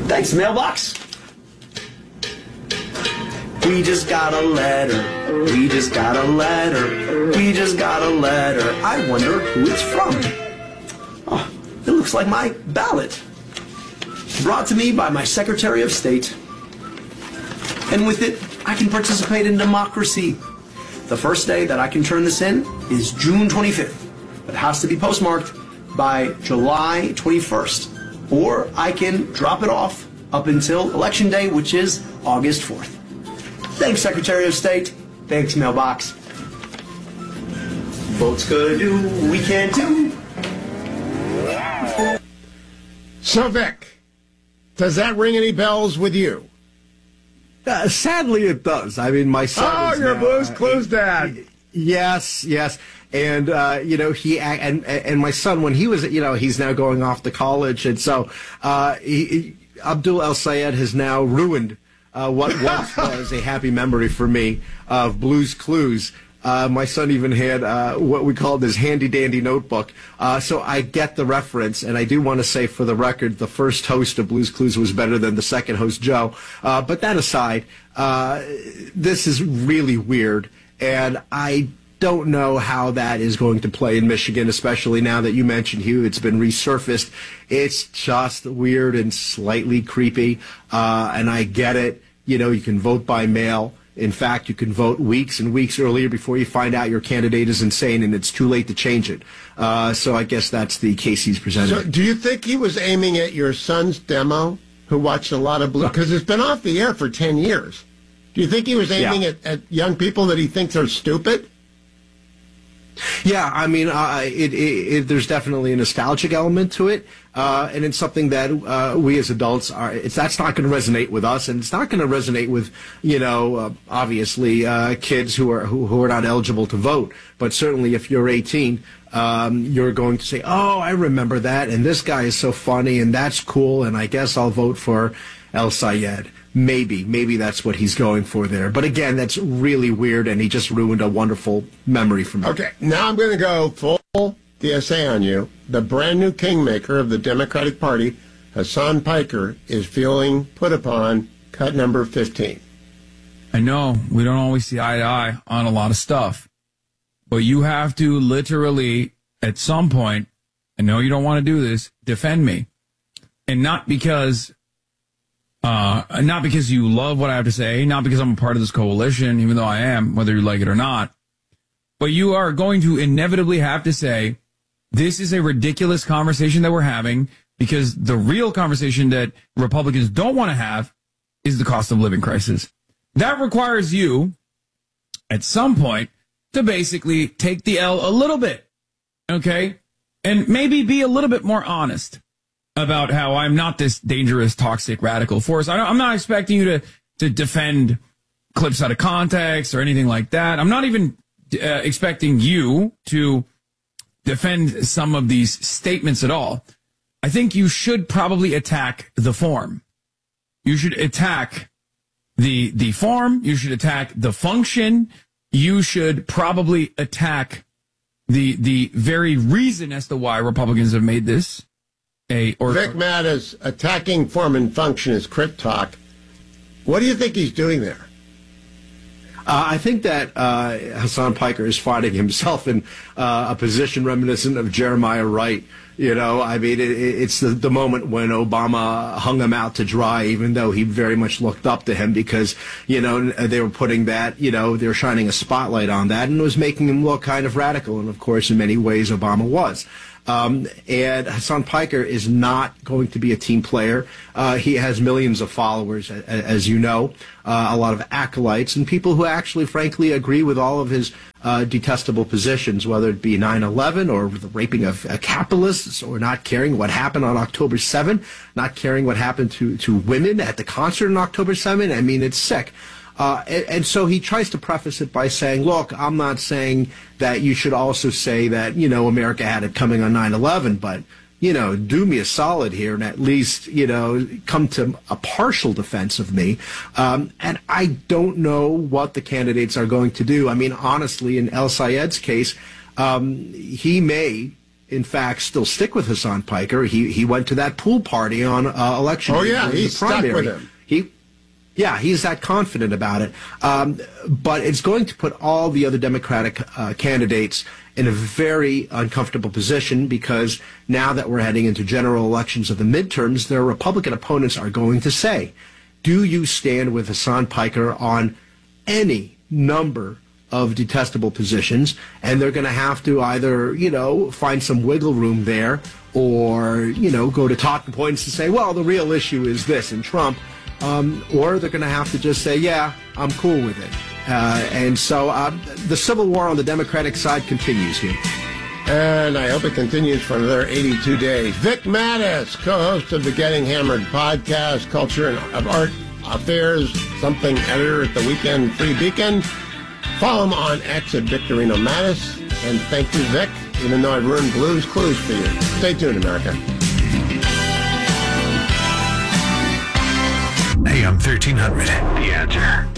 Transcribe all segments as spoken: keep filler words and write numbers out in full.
Thanks, mailbox. We just got a letter. We just got a letter. We just got a letter. I wonder who it's from. Oh, it looks like my ballot. Brought to me by my Secretary of State. And with it, I can participate in democracy. The first day that I can turn this in is June twenty-fifth. It has to be postmarked by July twenty-first. Or I can drop it off up until Election Day, which is August fourth. Thanks, Secretary of State. Thanks, mailbox. Votes gonna do, we can't do. So, Vic, does that ring any bells with you? Uh, sadly, it does. I mean, my son. Oh, is you're now, Blue's uh, Clues dad. Yes, yes, and uh, you know he and and my son when he was you know he's now going off to college, and so uh, he, he, Abdul El Sayed has now ruined uh, what once was a happy memory for me of Blue's Clues. Uh, my son even had uh, what we called his handy-dandy notebook. Uh, so I get the reference, and I do want to say for the record, the first host of Blue's Clues was better than the second host, Joe. Uh, but that aside, uh, this is really weird, and I don't know how that is going to play in Michigan, especially now that you mentioned, Hugh, it's been resurfaced. It's just weird and slightly creepy, uh, and I get it. You know, you can vote by mail. In fact, you can vote weeks and weeks earlier before you find out your candidate is insane, and it's too late to change it. Uh, so I guess that's the case he's presenting. So do you think he was aiming at your son's demo, who watched a lot of Blue? Because it's been off the air for ten years. Do you think he was aiming yeah. at, at young people that he thinks are stupid? Yeah, I mean, uh, it, it, it, there's definitely a nostalgic element to it, uh, and it's something that uh, we as adults are. It's that's not going to resonate with us, and it's not going to resonate with, you know, uh, obviously uh, kids who are who, who are not eligible to vote. But certainly, if you're eighteen, um, you're going to say, "Oh, I remember that," and this guy is so funny, and that's cool, and I guess I'll vote for El Sayed. Maybe, maybe that's what he's going for there. But again, that's really weird, and he just ruined a wonderful memory for me. Okay, now I'm going to go full D S A on you. The brand new kingmaker of the Democratic Party, Hassan Piker, is feeling put upon cut number fifteen. I know we don't always see eye to eye on a lot of stuff, but you have to literally, at some point, I know you don't want to do this, defend me. And not because... Uh, not because you love what I have to say, not because I'm a part of this coalition, even though I am, whether you like it or not. But you are going to inevitably have to say, this is a ridiculous conversation that we're having, because the real conversation that Republicans don't want to have is the cost of living crisis. That requires you, at some point, to basically take the L a little bit, okay? And maybe be a little bit more honest about how I'm not this dangerous, toxic, radical force. I don't, I'm not expecting you to, to defend clips out of context or anything like that. I'm not even uh, expecting you to defend some of these statements at all. I think you should probably attack the form. You should attack the the form. You should attack the function. You should probably attack the the very reason as to why Republicans have made this. A, or, Vic Mattis attacking form and function is crypt talk. What do you think he's doing there? Uh, I think that uh, Hassan Piker is finding himself in uh, a position reminiscent of Jeremiah Wright. You know, I mean, it, it's the, the moment when Obama hung him out to dry, even though he very much looked up to him because, you know, they were putting that, you know, they were shining a spotlight on that, and it was making him look kind of radical. And, of course, in many ways, Obama was. Um, and Hassan Piker is not going to be a team player. Uh, he has millions of followers, as, as you know, uh, a lot of acolytes, and people who actually, frankly, agree with all of his uh, detestable positions, whether it be nine eleven or the raping of uh, capitalists or not caring what happened on October seventh, not caring what happened to, to women at the concert on October seventh. I mean, it's sick. Uh, and, and so he tries to preface it by saying, look, I'm not saying that you should also say that, you know, America had it coming on nine eleven, but, you know, do me a solid here and at least, you know, come to a partial defense of me. Um, and I don't know what the candidates are going to do. I mean, honestly, in El Sayed's case, um, he may in fact, still stick with Hassan Piker. He he went to that pool party on uh, election Oh, day yeah, during he's the stuck primary. with him. He, yeah, he's that confident about it. Um, but it's going to put all the other Democratic uh, candidates in a very uncomfortable position, because now that we're heading into general elections of the midterms, their Republican opponents are going to say, do you stand with Hassan Piker on any number of detestable positions? And they're going to have to either, you know, find some wiggle room there, or, you know, go to talking points and say, well, the real issue is this and Trump. Um, or they're going to have to just say, yeah, I'm cool with it. Uh, and so uh, the civil war on the Democratic side continues here. And I hope it continues for another eighty-two days. Vic Mattis, co-host of the Getting Hammered podcast, Culture and of Art Affairs, something editor at the Weekend Free Beacon. Follow him on X at Victorino Mattis. And thank you, Vic, even though I ruined Blue's Clues for you. Stay tuned, America. A M thirteen hundred, The Answer.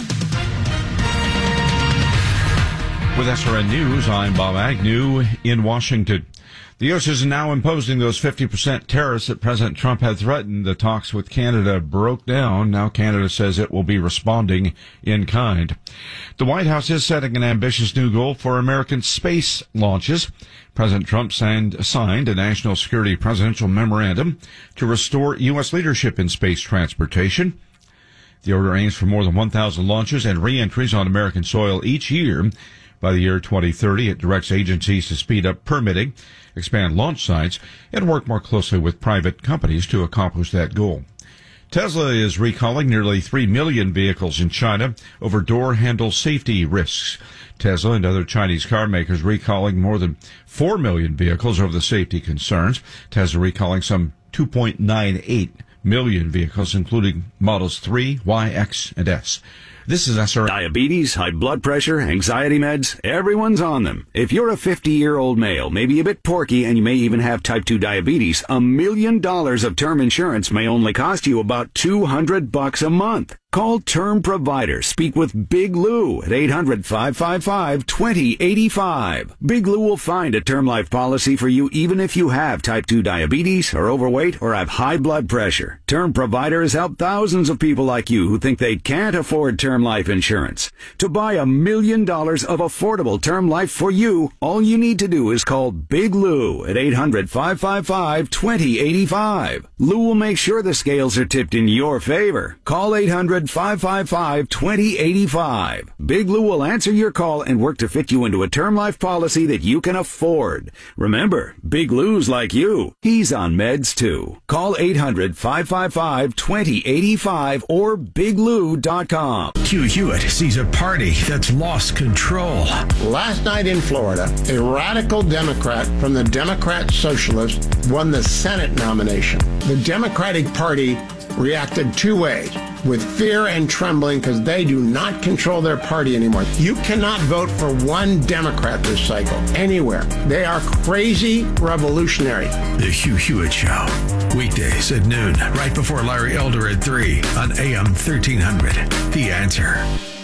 With S R N News, I'm Bob Agnew in Washington. The U S is now imposing those fifty percent tariffs that President Trump had threatened. The talks with Canada broke down. Now Canada says it will be responding in kind. The White House is setting an ambitious new goal for American space launches. President Trump signed, signed a national security presidential memorandum to restore U S leadership in space transportation. The order aims for more than one thousand launches and re-entries on American soil each year. By the year twenty thirty, it directs agencies to speed up permitting, expand launch sites, and work more closely with private companies to accomplish that goal. Tesla is recalling nearly three million vehicles in China over door handle safety risks. Tesla and other Chinese car makers recalling more than four million vehicles over the safety concerns. Tesla recalling some two point nine eight million vehicles, including Models three, Y, X, and S. This is S R N. Diabetes, high blood pressure, anxiety meds, everyone's on them. If you're a fifty-year-old male, maybe a bit porky, and you may even have type two diabetes, a million dollars of term insurance may only cost you about two hundred bucks a month. Call Term Provider. Speak with Big Lou at eight hundred, five five five, two zero eight five. Big Lou will find a term life policy for you even if you have type two diabetes, are overweight, or have high blood pressure. Term Provider has helped thousands of people like you who think they can't afford term life insurance. To buy a million dollars of affordable term life for you, all you need to do is call Big Lou at eight hundred, five five five, two zero eight five. Lou will make sure the scales are tipped in your favor. Call eight hundred, five five five, two zero eight five. Big Lou will answer your call and work to fit you into a term life policy that you can afford. Remember, Big Lou's like you. He's on meds too. Call eight hundred, five five five, two zero eight five or big lou dot com. Hugh Hewitt sees a party that's lost control. Last night in Florida, a radical Democrat from the Democrat Socialists won the Senate nomination. The Democratic Party reacted two ways, with fear and trembling, because they do not control their party anymore. You cannot vote for one Democrat this cycle, anywhere. They are crazy revolutionary. The Hugh Hewitt Show. Weekdays at noon, right before Larry Elder at three on A M thirteen hundred. The Answer.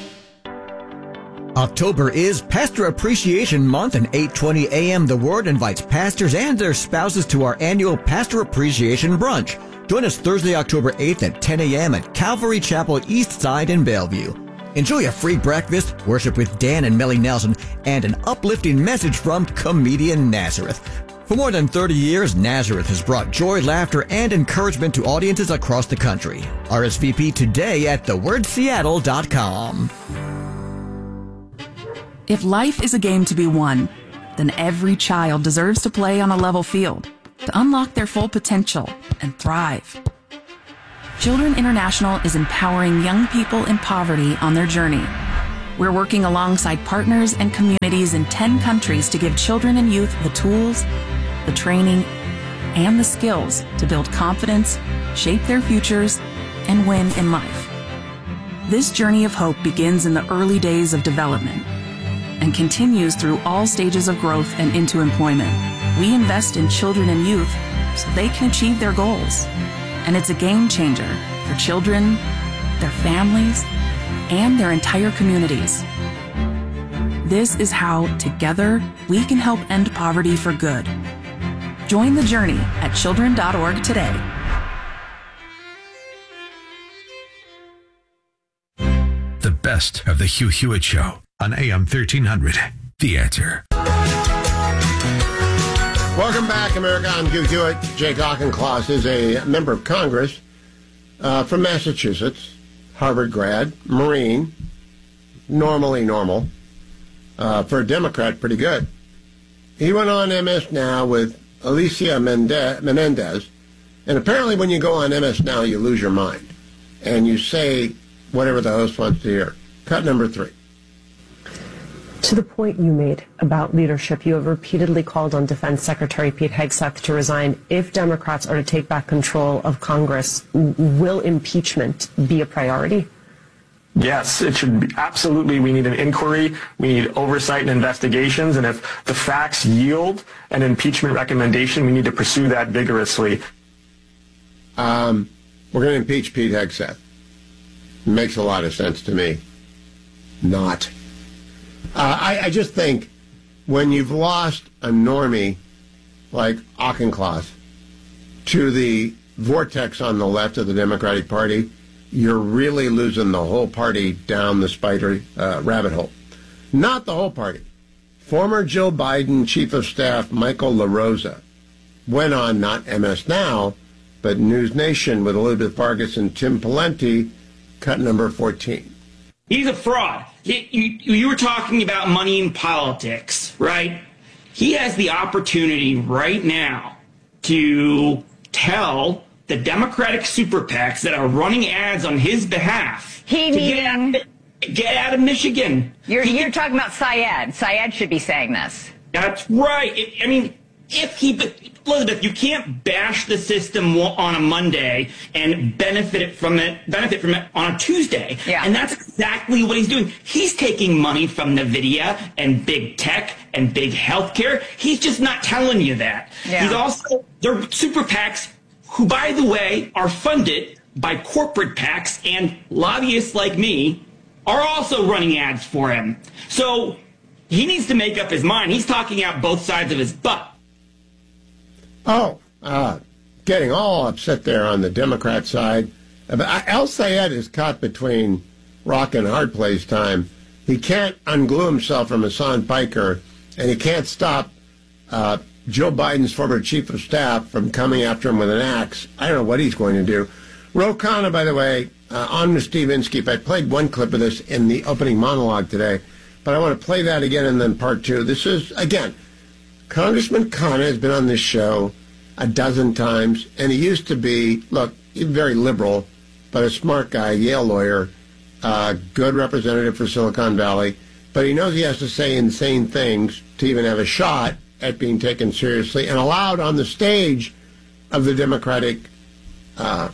October is Pastor Appreciation Month, and eight twenty a m The Word invites pastors and their spouses to our annual Pastor Appreciation Brunch. Join us Thursday, October eighth at ten a m at Calvary Chapel East Side in Bellevue. Enjoy a free breakfast, worship with Dan and Melly Nelson, and an uplifting message from comedian Nazareth. For more than thirty years, Nazareth has brought joy, laughter, and encouragement to audiences across the country. R S V P today at the word seattle dot com. If life is a game to be won, then every child deserves to play on a level field to unlock their full potential and thrive. Children International is empowering young people in poverty on their journey. We're working alongside partners and communities in ten countries to give children and youth the tools, the training, and the skills to build confidence, shape their futures, and win in life. This journey of hope begins in the early days of development and continues through all stages of growth and into employment. We invest in children and youth so they can achieve their goals. And it's a game changer for children, their families, and their entire communities. This is how, together, we can help end poverty for good Join the journey at children dot org today. The best of the Hugh Hewitt Show on A M thirteen hundred. The Answer. Welcome back, America. I'm Hugh Hewitt. Jake Auchincloss is a member of Congress uh, from Massachusetts, Harvard grad, Marine, normally normal. Uh, for a Democrat, pretty good. He went on M S Now with Alicia Mende- Menendez, and apparently when you go on M S Now, you lose your mind, and you say whatever the host wants to hear. Cut number three. To the point you made about leadership, you have repeatedly called on Defense Secretary Pete Hegseth to resign. If Democrats are to take back control of Congress, will impeachment be a priority? Yes, it should be. Absolutely. We need an inquiry. We need oversight and investigations. And if the facts yield an impeachment recommendation, we need to pursue that vigorously. Um, we're going to impeach Pete Hegseth. Makes a lot of sense to me. Not. Uh, I, I just think when you've lost a normie like Auchincloss to the vortex on the left of the Democratic Party, you're really losing the whole party down the spider uh, rabbit hole. Not the whole party. Former Joe Biden Chief of Staff Michael LaRosa went on not M S Now, but News Nation with Elizabeth Vargas and Tim Pawlenty, cut number fourteen. He's a fraud. He, you, you were talking about money in politics, right? He has the opportunity right now to tell the Democratic super PACs that are running ads on his behalf he to meaning, get, out, get out of Michigan. You're, you're talking about Syed. Syed should be saying this. That's right. It, I mean, if he... Elizabeth, you can't bash the system on a Monday and benefit from it, benefit from it on a Tuesday. Yeah. And that's exactly what he's doing. He's taking money from NVIDIA and big tech and big healthcare. He's just not telling you that. Yeah. He's also, they're super PACs who, by the way, are funded by corporate PACs, and lobbyists like me are also running ads for him. So he needs to make up his mind. He's talking out both sides of his butt. Oh, uh, getting all upset there on the Democrat side. Al Sayed is caught between rock and hard place time. He can't unglue himself from Hassan Piker, and he can't stop uh, Joe Biden's former chief of staff from coming after him with an axe. I don't know what he's going to do. Ro Khanna, by the way, uh, on with Steve Inskeep. I played one clip of this in the opening monologue today, but I want to play that again and then part two. This is, again, Congressman Khanna has been on this show a dozen times, and he used to be, look, he's very liberal, but a smart guy, Yale lawyer, uh, good representative for Silicon Valley, but he knows he has to say insane things to even have a shot at being taken seriously and allowed on the stage of the Democratic uh,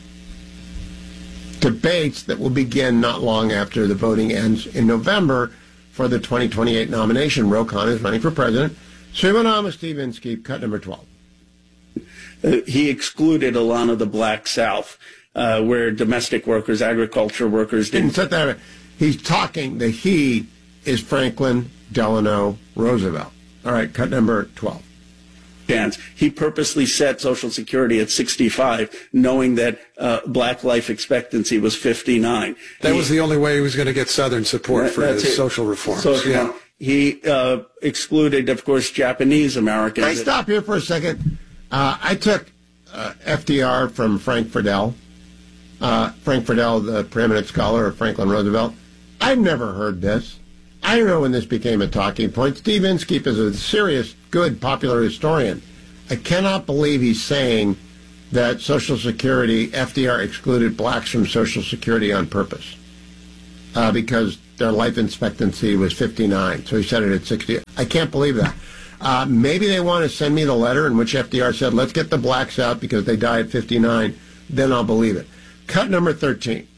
debates that will begin not long after the voting ends in November for the twenty twenty-eight nomination. Ro Khanna is running for president. So he went on with Steve Inskeep, cut number twelve. Uh, he excluded a lot of the Black South, uh, where domestic workers, agriculture workers didn't. Didn't set that. He's talking, the he is Franklin Delano Roosevelt. All right, cut number twelve. Chance. He purposely set Social Security at sixty-five, knowing that uh, black life expectancy was fifty-nine. That he, was the only way he was going to get Southern support that, for his it. social reforms. Social, yeah. He uh, excluded, of course, Japanese Americans. Can I stop here for a second? Uh, I took uh, F D R from Frank Friedel. Uh, Frank Friedel, the preeminent scholar of Franklin Roosevelt. I've never heard this. I don't know when this became a talking point. Steve Inskeep is a serious, good, popular historian. I cannot believe he's saying that Social Security, F D R excluded blacks from Social Security on purpose uh, because their life expectancy was fifty-nine. So he said it at sixty. I can't believe that. Uh, maybe they want to send me the letter in which F D R said, let's get the blacks out because they die at fifty-nine. Then I'll believe it. Cut number thirteen.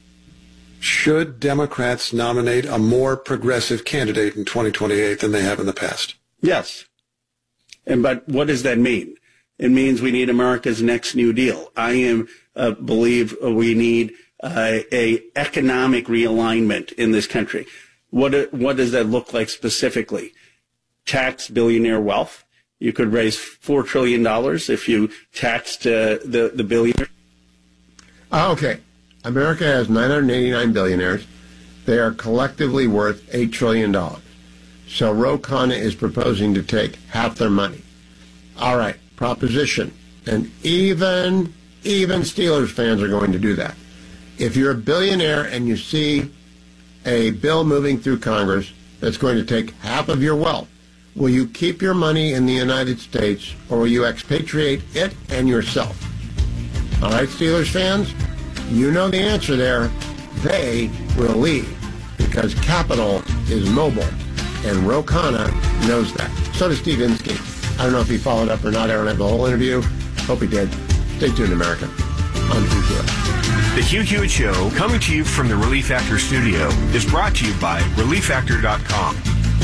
Should Democrats nominate a more progressive candidate in twenty twenty-eight than they have in the past? Yes. And but what does that mean? It means we need America's next New Deal. I am uh, believe we need uh, a economic realignment in this country. What what does that look like specifically? Tax billionaire wealth. You could raise four trillion dollars if you taxed uh, the, the billionaires. Okay. America has nine hundred eighty-nine billionaires. They are collectively worth eight trillion dollars. So Ro Khanna is proposing to take half their money. All right, proposition. And even, even Steelers fans are going to do that. If you're a billionaire and you see a bill moving through Congress that's going to take half of your wealth, will you keep your money in the United States or will you expatriate it and yourself? All right, Steelers fans, you know the answer there. They will leave because capital is mobile, and Ro Khanna knows that. So does Steve Inskeep. I don't know if he followed up or not. I don't have the whole interview. Hope he did. Stay tuned, America. I'm Hugh Hewitt. The Hugh Hewitt Show, coming to you from the Relief Factor studio, is brought to you by relief factor dot com.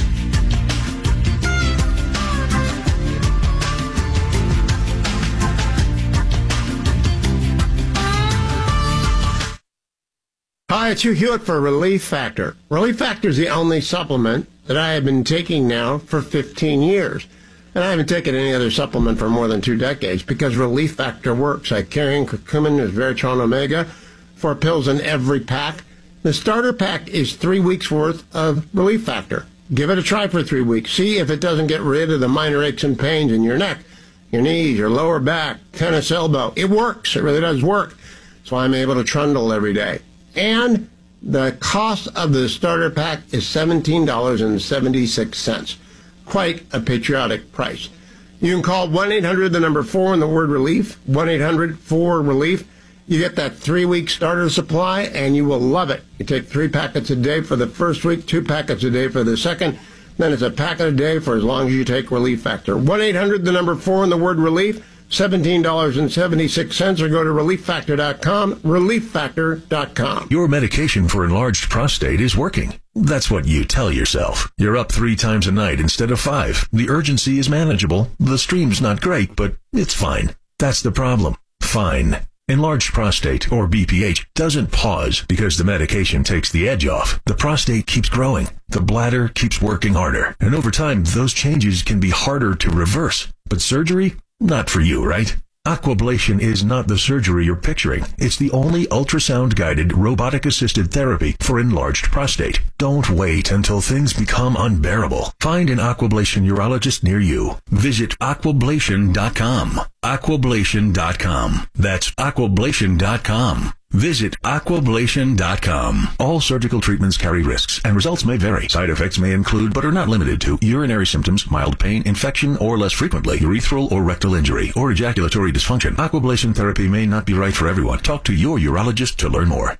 Hi, it's Hugh Hewitt for Relief Factor. Relief Factor is the only supplement that I have been taking now for fifteen years. And I haven't taken any other supplement for more than two decades because Relief Factor works. I carry in curcumin, resveratrol, omega, four pills in every pack. The starter pack is three weeks worth of Relief Factor. Give it a try for three weeks. See if it doesn't get rid of the minor aches and pains in your neck, your knees, your lower back, tennis elbow. It works. It really does work. So I'm able to trundle every day. And the cost of the starter pack is seventeen dollars and seventy-six cents. Quite a patriotic price. You can call one eight hundred, the number four, and the word relief, one eight hundred four relief. You get that three-week starter supply, and you will love it. You take three packets a day for the first week, two packets a day for the second, then it's a packet a day for as long as you take Relief Factor. one eight hundred, the number four, and the word relief, seventeen dollars and seventy-six cents, or go to relief factor dot com, relief factor dot com. Your medication for enlarged prostate is working. That's what you tell yourself. You're up three times a night instead of five. The urgency is manageable. The stream's not great, but it's fine. That's the problem. Fine. Enlarged prostate, or B P H, doesn't pause because the medication takes the edge off. The prostate keeps growing. The bladder keeps working harder. And over time, those changes can be harder to reverse. But surgery? Not for you, right? Aquablation is not the surgery you're picturing. It's the only ultrasound-guided, robotic-assisted therapy for enlarged prostate. Don't wait until things become unbearable. Find an Aquablation urologist near you. Visit aquablation dot com. aquablation dot com. That's aquablation dot com. Visit aquablation dot com. All surgical treatments carry risks, and results may vary. Side effects may include, but are not limited to, urinary symptoms, mild pain, infection, or less frequently, urethral or rectal injury, or ejaculatory dysfunction. Aquablation therapy may not be right for everyone. Talk to your urologist to learn more.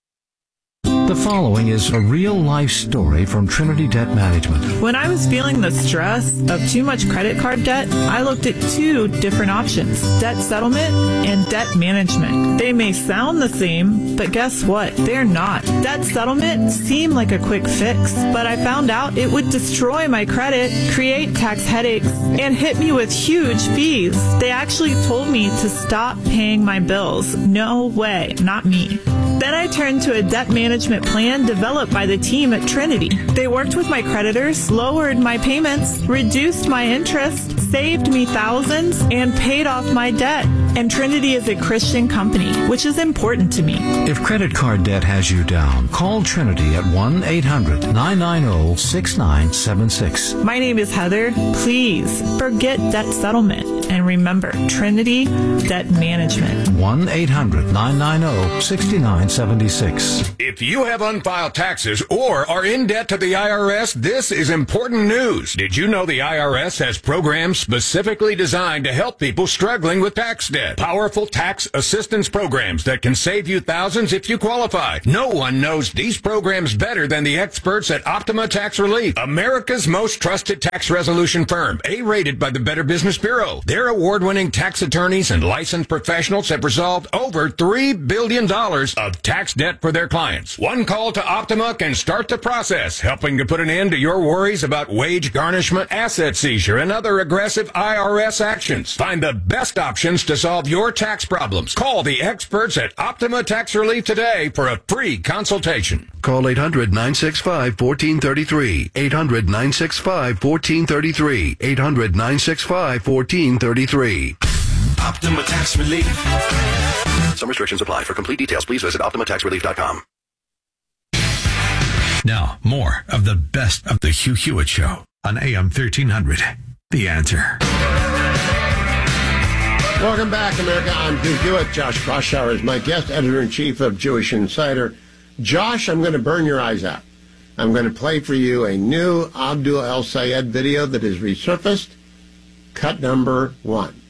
The following is a real-life story from Trinity Debt Management. When I was feeling the stress of too much credit card debt, I looked at two different options, debt settlement and debt management. They may sound the same, but guess what? They're not. Debt settlement seemed like a quick fix, but I found out it would destroy my credit, create tax headaches, and hit me with huge fees. They actually told me to stop paying my bills. No way, not me. Then I turned to a debt management plan developed by the team at Trinity. They worked with my creditors, lowered my payments, reduced my interest, saved me thousands, and paid off my debt. And Trinity is a Christian company, which is important to me. If credit card debt has you down, call Trinity at one eight hundred nine nine zero six nine seven six. My name is Heather. Please forget debt settlement. And remember, Trinity Debt Management. one eight hundred nine nine zero six nine seven six. If you have unfiled taxes or are in debt to the I R S, this is important news. Did you know the I R S has programs specifically designed to help people struggling with tax debt? Powerful tax assistance programs that can save you thousands if you qualify. No one knows these programs better than the experts at Optima Tax Relief, America's most trusted tax resolution firm, A-rated by the Better Business Bureau. Their Their award-winning tax attorneys and licensed professionals have resolved over three billion dollars of tax debt for their clients. One call to Optima can start the process, helping to put an end to your worries about wage garnishment, asset seizure, and other aggressive I R S actions. Find the best options to solve your tax problems. Call the experts at Optima Tax Relief today for a free consultation. Call eight hundred, nine six five, one four three three. eight hundred, nine six five, one four three three. eight hundred, nine six five, one four three three. Optima Tax Relief. Some restrictions apply. For complete details, please visit optima tax relief dot com. Now, more of the best of the Hugh Hewitt Show on A M thirteen hundred. The Answer. Welcome back, America. I'm Hugh Hewitt. Josh Boschauer is my guest, editor-in-chief of Jewish Insider. Josh, I'm going to burn your eyes out. I'm going to play for you a new Abdul El Sayed video that is resurfaced. Cut number one.